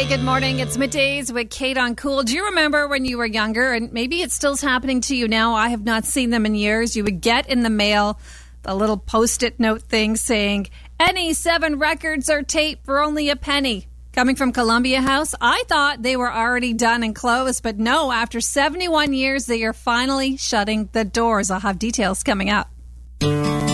Hey, good morning. It's Middays with Kate on Cool. Do you remember when you were younger, and maybe it still's happening to you now? I have not seen them in years. You would get in the mail a little Post-it note thing saying, any 7 records or tape for only a penny. Coming from Columbia House, I thought they were already done and closed, but no, after 71 years, they are finally shutting the doors. I'll have details coming up.